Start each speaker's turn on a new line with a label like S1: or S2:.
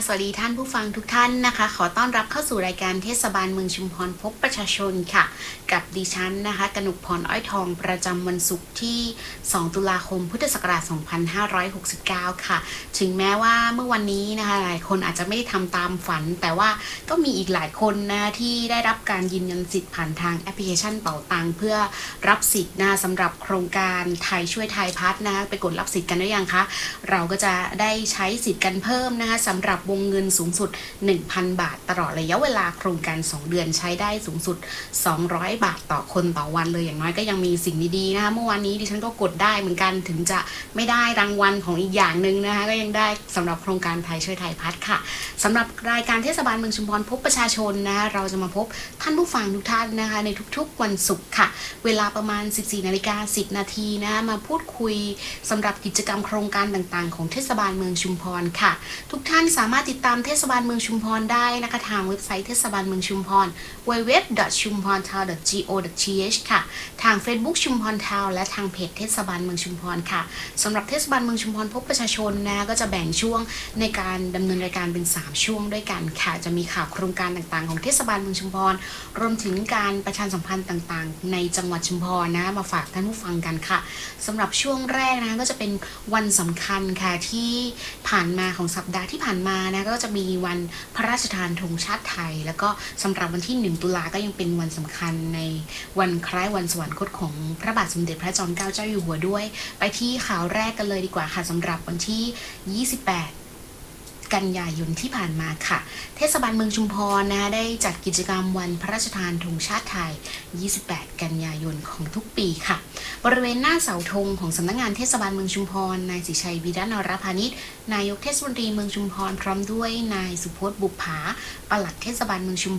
S1: วัสดีท่านผู้ฟังทุกท่านนะคะขอต้อนรับเข้าสู่รายการเทศบาลเมืองชุมพรพบประชาชนค่ะกับดิฉันนะคะกนกพรอ้อยทองประจำวันศุกร์ที่2ตุลาคมพุทธศักราช2569ค่ะถึงแม้ว่าเมื่อวันนี้นะคะหลายคนอาจจะไม่ได้ทำตามฝันแต่ว่าก็มีอีกหลายคนนะที่ได้รับการยืนยันสิทธิ์ผ่านทางแอปพลิเคชันเป๋าตังเพื่อรับสิทธิ์นะสำหรับโครงการไทยช่วยไทยพัฒน์นะคะไปกดรับสิทธิ์กันหรือยังคะเราก็จะได้ใช้สิทธิ์กันเพิ่มนะคะสำหรับวงเงินสูงสุด 1,000 บาทตลอดระยะเวลาโครงการ2เดือนใช้ได้สูงสุด200 บาทต่อคนต่อวันเลยอย่างน้อยก็ยังมีสิ่งดีๆนะคะเมื่อวานนี้ดิฉันก็กดได้เหมือนกันถึงจะไม่ได้รางวัลของอีกอย่างนึงนะคะก็ยังได้สำหรับโครงการไทยช่วยไทยพัฒน์ค่ะสำหรับรายการเทศบาลเมืองชุมพรพบประชาชนนะคะเราจะมาพบท่านผู้ฟังทุกท่านนะคะในทุกๆวันศุกร์ค่ะเวลาประมาณ 14:10 นาทีนะคะมาพูดคุยสำหรับกิจกรรมโครงการต่างๆของเทศบาลเมืองชุมพรค่ะทุกท่านสามารถติดตามเทศบาลเมืองชุมพรได้นะคะทางเว็บไซต์เทศบาลเมืองชุมพร www.chumphontown.go.th ค่ะทาง Facebook ชุมพรทาวน์และทางเพจเทศบาลเมืองชุมพรค่ะสำหรับเทศบาลเมืองชุมพรพบประชาชนนะก็จะแบ่งช่วงในการดำเนินรายการเป็น3ช่วงด้วยกันค่ะจะมีข่าวโครงการต่างๆของเทศบาลเมืองชุมพรรวมถึงการประชาสัมพันธ์ต่างๆในจังหวัดชุมพรนะมาฝากท่านผู้ฟังกันค่ะสำหรับช่วงแรกนะก็จะเป็นวันสำคัญค่ะที่ผ่านมาของสัปดาห์ที่ผ่านมานะก็จะมีวันพระราชทานธงชาติไทยแล้วก็สำหรับวันที่1ตุลาก็ยังเป็นวันสำคัญในวันคล้ายวันสวรรคตของพระบาทสมเด็จพระจอมเกล้าเจ้าอยู่หัวด้วยไปที่ข่าวแรกกันเลยดีกว่าค่ะสำหรับวันที่28กันยายนที่ผ่านมาค่ะเทศบาลเมืองชุมพรนะได้จัดกิจกรรมวันพระราชทานธงชาติไทย28กันยายนของทุกปีค่ะบริเวณหน้าเสาธงของสำนักงานเทศบาลเมืองชุมพรนายศิชัยวีระนรพานิชนายกเทศมนตรีเมืองชุมพรพร้อมด้วยนายสุพจน์บุปผาปลัดเทศบาลเมืองชุม